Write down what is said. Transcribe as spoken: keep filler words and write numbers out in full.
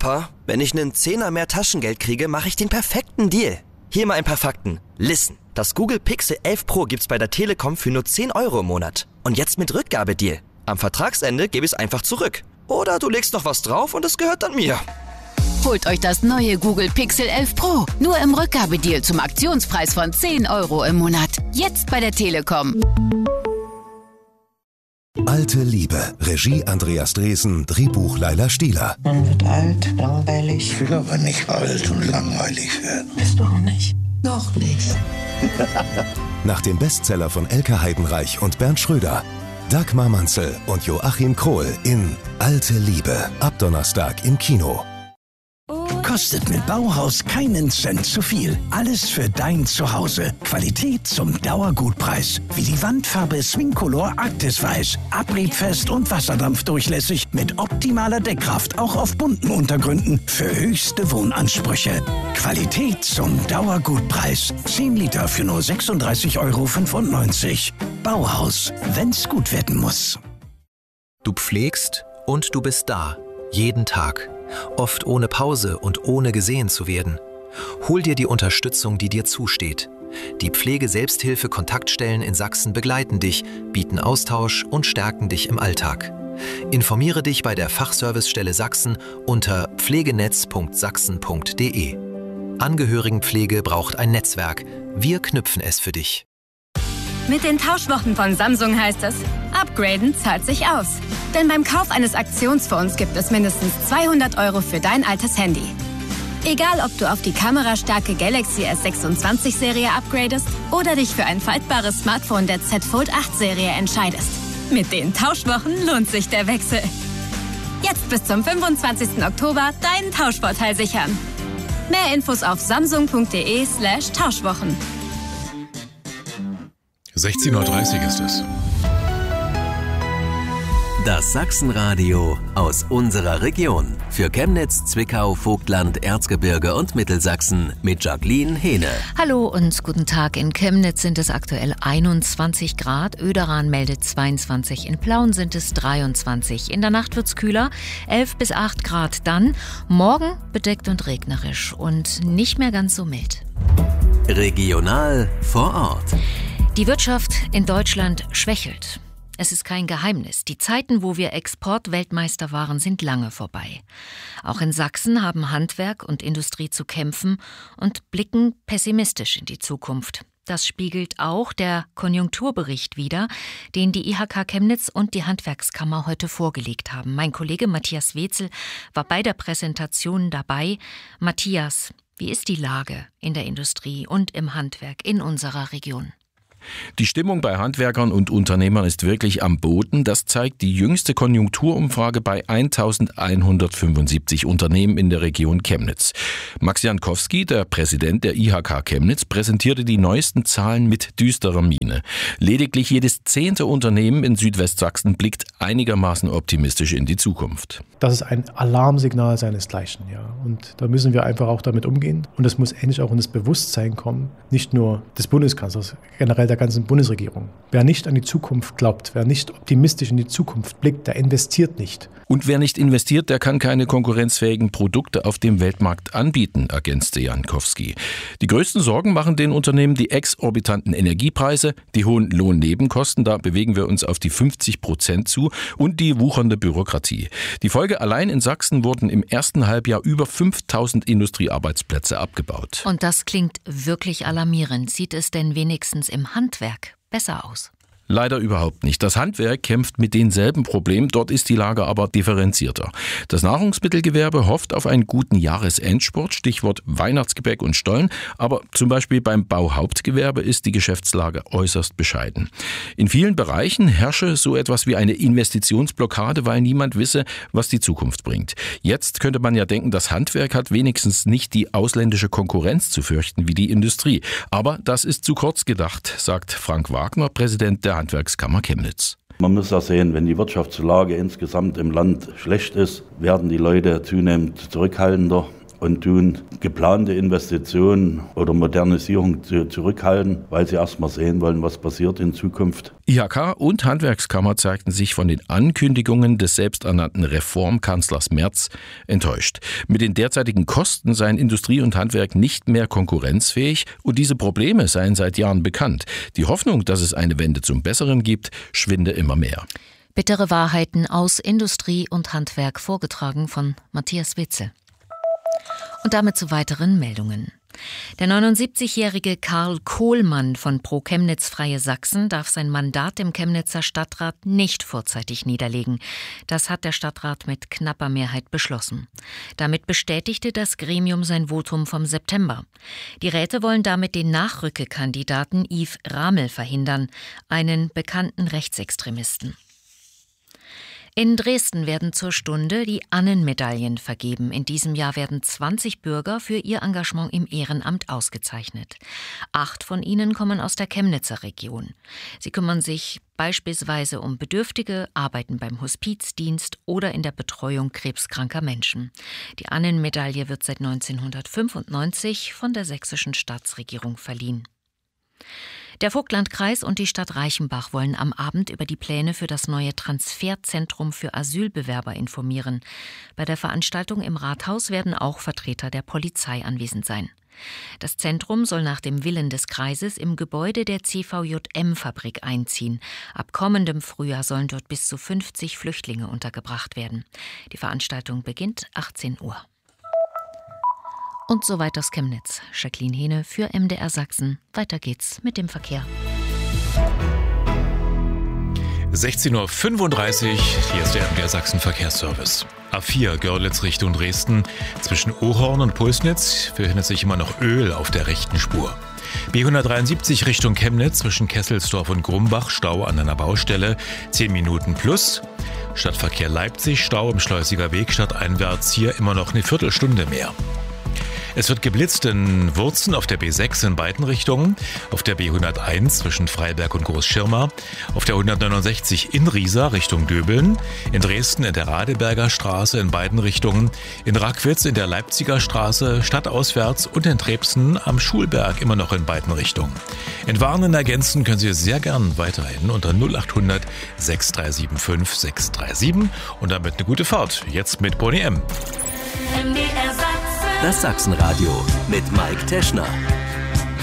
Papa, wenn ich einen Zehner mehr Taschengeld kriege, mache ich den perfekten Deal. Hier mal ein paar Fakten. Listen, das Google Pixel elf Pro gibt's bei der Telekom für nur zehn Euro im Monat. Und jetzt mit Rückgabedeal. Am Vertragsende gebe ich es einfach zurück. Oder du legst noch was drauf und es gehört dann mir. Holt euch das neue Google Pixel elf Pro. Nur im Rückgabedeal zum Aktionspreis von zehn Euro im Monat. Jetzt bei der Telekom. Alte Liebe. Regie Andreas Dresen, Drehbuch Laila Stieler. Man wird alt, langweilig. Ich will aber nicht alt und langweilig werden. Bist du auch nicht? Noch nicht. Nach dem Bestseller von Elke Heidenreich und Bernd Schröder. Dagmar Manzel und Joachim Krohl in Alte Liebe. Ab Donnerstag im Kino. Kostet mit Bauhaus keinen Cent zu viel. Alles für dein Zuhause. Qualität zum Dauergutpreis. Wie die Wandfarbe Swingcolor Arktis Weiß. Abriebfest und wasserdampfdurchlässig mit optimaler Deckkraft. Auch auf bunten Untergründen. Für höchste Wohnansprüche. Qualität zum Dauergutpreis. zehn Liter für nur sechsunddreißig Euro fünfundneunzig. Bauhaus. Wenn's gut werden muss. Du pflegst und du bist da. Jeden Tag. Oft ohne Pause und ohne gesehen zu werden. Hol dir die Unterstützung, die dir zusteht. Die Pflege-Selbsthilfe-Kontaktstellen in Sachsen begleiten dich, bieten Austausch und stärken dich im Alltag. Informiere dich bei der Fachservicestelle Sachsen unter pflegenetz punkt sachsen punkt de. Angehörigenpflege braucht ein Netzwerk. Wir knüpfen es für dich. Mit den Tauschwochen von Samsung heißt es, upgraden zahlt sich aus. Denn beim Kauf eines Aktionsfonds gibt es mindestens zweihundert Euro für dein altes Handy. Egal, ob du auf die kamerastarke Galaxy S sechsundzwanzig Serie upgradest oder dich für ein faltbares Smartphone der Z Fold acht Serie entscheidest. Mit den Tauschwochen lohnt sich der Wechsel. Jetzt bis zum fünfundzwanzigsten Oktober deinen Tauschvorteil sichern. Mehr Infos auf samsung punkt de slash Tauschwochen. sechzehn Uhr dreißig ist es. Das Sachsenradio aus unserer Region. Für Chemnitz, Zwickau, Vogtland, Erzgebirge und Mittelsachsen mit Jacqueline Hehne. Hallo und guten Tag. In Chemnitz sind es aktuell einundzwanzig Grad. Oederan meldet zweiundzwanzig. In Plauen sind es dreiundzwanzig. In der Nacht wird's kühler. elf bis acht Grad. Dann morgen bedeckt und regnerisch und nicht mehr ganz so mild. Regional vor Ort. Die Wirtschaft in Deutschland schwächelt. Es ist kein Geheimnis. Die Zeiten, wo wir Exportweltmeister waren, sind lange vorbei. Auch in Sachsen haben Handwerk und Industrie zu kämpfen und blicken pessimistisch in die Zukunft. Das spiegelt auch der Konjunkturbericht wider, den die I H K Chemnitz und die Handwerkskammer heute vorgelegt haben. Mein Kollege Matthias Wetzel war bei der Präsentation dabei. Matthias, wie ist die Lage in der Industrie und im Handwerk in unserer Region? Die Stimmung bei Handwerkern und Unternehmern ist wirklich am Boden. Das zeigt die jüngste Konjunkturumfrage bei eintausendeinhundertfünfundsiebzig Unternehmen in der Region Chemnitz. Max Jankowski, der Präsident der I H K Chemnitz, präsentierte die neuesten Zahlen mit düsterer Miene. Lediglich jedes zehnte Unternehmen in Südwestsachsen blickt einigermaßen optimistisch in die Zukunft. Das ist ein Alarmsignal seinesgleichen, ja. Und da müssen wir einfach auch damit umgehen. Und das muss endlich auch in das Bewusstsein kommen, nicht nur des Bundeskanzlers, generell der ganzen Bundesregierung. Wer nicht an die Zukunft glaubt, wer nicht optimistisch in die Zukunft blickt, der investiert nicht. Und wer nicht investiert, der kann keine konkurrenzfähigen Produkte auf dem Weltmarkt anbieten, ergänzte Jankowski. Die größten Sorgen machen den Unternehmen die exorbitanten Energiepreise, die hohen Lohnnebenkosten, da bewegen wir uns auf die fünfzig Prozent zu, und die wuchernde Bürokratie. Die Folge: allein in Sachsen wurden im ersten Halbjahr über fünftausend Industriearbeitsplätze abgebaut. Und das klingt wirklich alarmierend. Sieht es denn wenigstens im Handwerk besser aus? Leider überhaupt nicht. Das Handwerk kämpft mit denselben Problemen, dort ist die Lage aber differenzierter. Das Nahrungsmittelgewerbe hofft auf einen guten Jahresendspurt, Stichwort Weihnachtsgebäck und Stollen, aber zum Beispiel beim Bauhauptgewerbe ist die Geschäftslage äußerst bescheiden. In vielen Bereichen herrsche so etwas wie eine Investitionsblockade, weil niemand wisse, was die Zukunft bringt. Jetzt könnte man ja denken, das Handwerk hat wenigstens nicht die ausländische Konkurrenz zu fürchten wie die Industrie. Aber das ist zu kurz gedacht, sagt Frank Wagner, Präsident der Handwerkskammer Chemnitz. Man muss ja sehen, wenn die Wirtschaftslage insgesamt im Land schlecht ist, werden die Leute zunehmend zurückhaltender und tun geplante Investitionen oder Modernisierung zu, zurückhalten, weil sie erst mal sehen wollen, was passiert in Zukunft. I H K und Handwerkskammer zeigten sich von den Ankündigungen des selbsternannten Reformkanzlers Merz enttäuscht. Mit den derzeitigen Kosten seien Industrie und Handwerk nicht mehr konkurrenzfähig und diese Probleme seien seit Jahren bekannt. Die Hoffnung, dass es eine Wende zum Besseren gibt, schwinde immer mehr. Bittere Wahrheiten aus Industrie und Handwerk, vorgetragen von Matthias Witzel. Und damit zu weiteren Meldungen. Der neunundsiebzigjährige Karl Kohlmann von Pro Chemnitz Freie Sachsen darf sein Mandat im Chemnitzer Stadtrat nicht vorzeitig niederlegen. Das hat der Stadtrat mit knapper Mehrheit beschlossen. Damit bestätigte das Gremium sein Votum vom September. Die Räte wollen damit den Nachrückekandidaten Yves Ramel verhindern, einen bekannten Rechtsextremisten. In Dresden werden zur Stunde die Annenmedaillen vergeben. In diesem Jahr werden zwanzig Bürger für ihr Engagement im Ehrenamt ausgezeichnet. Acht von ihnen kommen aus der Chemnitzer Region. Sie kümmern sich beispielsweise um Bedürftige, arbeiten beim Hospizdienst oder in der Betreuung krebskranker Menschen. Die Annenmedaille wird seit neunzehnhundertfünfundneunzig von der sächsischen Staatsregierung verliehen. Der Vogtlandkreis und die Stadt Reichenbach wollen am Abend über die Pläne für das neue Transferzentrum für Asylbewerber informieren. Bei der Veranstaltung im Rathaus werden auch Vertreter der Polizei anwesend sein. Das Zentrum soll nach dem Willen des Kreises im Gebäude der C V J M-Fabrik einziehen. Ab kommendem Frühjahr sollen dort bis zu fünfzig Flüchtlinge untergebracht werden. Die Veranstaltung beginnt achtzehn Uhr. Und soweit aus Chemnitz. Jacqueline Hehne für M D R Sachsen. Weiter geht's mit dem Verkehr. sechzehn Uhr fünfunddreißig, hier ist der M D R Sachsen Verkehrsservice. A vier Görlitz Richtung Dresden. Zwischen Ohorn und Pulsnitz befindet sich immer noch Öl auf der rechten Spur. B hundertdreiundsiebzig Richtung Chemnitz zwischen Kesselsdorf und Grumbach, Stau an einer Baustelle, zehn Minuten plus. Stadtverkehr Leipzig, Stau im Schleusiger Weg, stadteinwärts hier immer noch eine Viertelstunde mehr. Es wird geblitzt in Wurzen auf der B sechs in beiden Richtungen, auf der B hunderteins zwischen Freiberg und Großschirma, auf der hundertneunundsechzig in Riesa Richtung Döbeln, in Dresden in der Radeberger Straße in beiden Richtungen, in Rackwitz in der Leipziger Straße stadtauswärts und in Trebsen am Schulberg immer noch in beiden Richtungen. In Warnen ergänzen können Sie sehr gern weiterhin unter null achthundert sechs drei sieben fünf sechs drei sieben und damit eine gute Fahrt. Jetzt mit Bonnie M. Das Sachsenradio mit Mike Teschner.